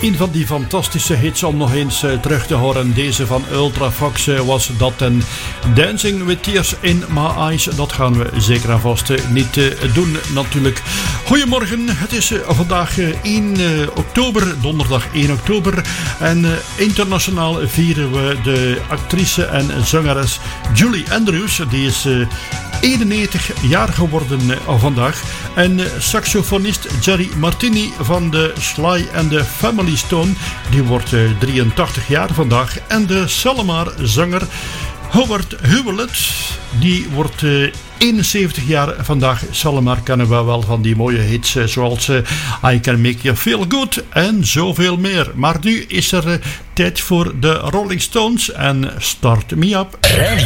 Een van die fantastische hits om nog eens terug te horen. Deze van Ultravox was dat. En Dancing with Tears in My Eyes, dat gaan we zeker en vast niet doen natuurlijk. Goedemorgen, het is vandaag 1 oktober, donderdag 1 oktober. En internationaal vieren we de actrice en zangeres Julie Andrews. Die is 91 jaar geworden vandaag. En saxofonist Jerry Martini van de Sly and the Family Stone, die wordt 83 jaar vandaag. En de Shalamar-zanger Howard Hewlett, die wordt 71 jaar vandaag. Shalamar kennen we wel van die mooie hits zoals I Can Make You Feel Good en zoveel meer. Maar nu is er tijd voor de Rolling Stones en Start Me Up.